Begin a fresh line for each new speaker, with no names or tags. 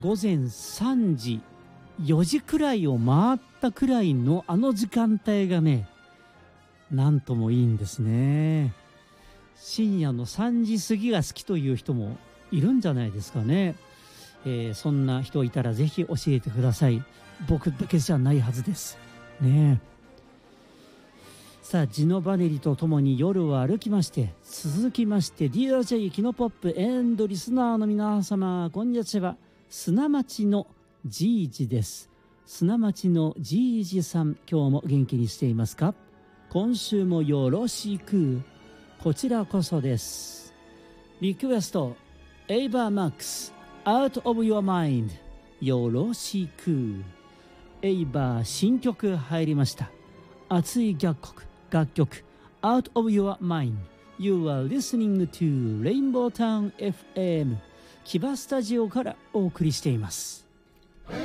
午前3時4時くらいを回ったくらいのあの時間帯がね、なんともいいんですね。深夜の3時過ぎが好きという人もいるんじゃないですかね。そんな人いたらぜひ教えてください。僕だけじゃないはずですね。さあ、ジノバネリとともに夜を歩きまして、続きまして DJ キノポップリスナーの皆様、こんにちは。砂町のじいじです。砂町のじいじさん、今日も元気にしていますか？今週もよろしく。こちらこそです。リクエストエイバーマックス Out of Your Mind よろしく。エイバー新曲入りました。熱い楽曲 Out of Your Mind You are listening to Rainbow Town FM 木場スタジオからお送りしています。